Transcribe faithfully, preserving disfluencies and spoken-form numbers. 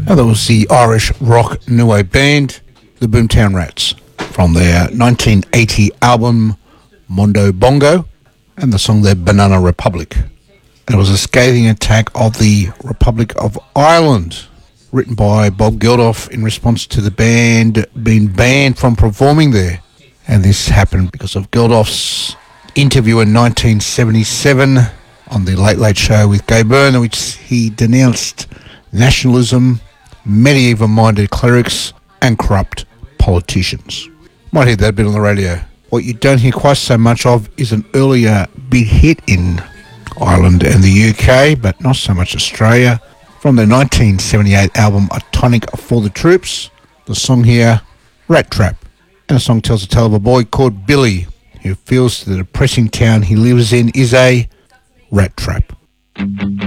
Now that was the Irish rock new wave band, the Boomtown Rats, from their nineteen eighty album Mondo Bongo, and the song their Banana Republic. It was a scathing attack of the Republic of Ireland, written by Bob Geldof in response to the band being banned from performing there. And this happened because of Geldof's interview in nineteen seventy-seven on the Late Late Show with Gay Byrne, in which he denounced nationalism, medieval-minded clerics, and corrupt politicians. Might hear that bit on the radio. What you don't hear quite so much of is an earlier big hit in Ireland and the U K, but not so much Australia. From their nineteen seventy-eight album A Tonic for the Troops, the song here, Rat Trap. And the song tells a tale of a boy called Billy who feels the depressing town he lives in is a rat trap.